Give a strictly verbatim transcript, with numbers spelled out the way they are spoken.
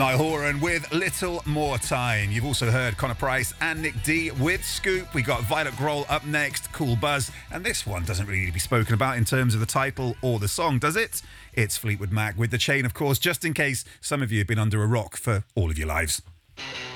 Niall Horan with Little More Time. You've also heard Connor Price and Nick D with Scoop. We got Violet Grohl up next, Cool Buzz. And this one doesn't really need to be spoken about in terms of the title or the song, does it? It's Fleetwood Mac with The Chain, of course, just in case some of you have been under a rock for all of your lives.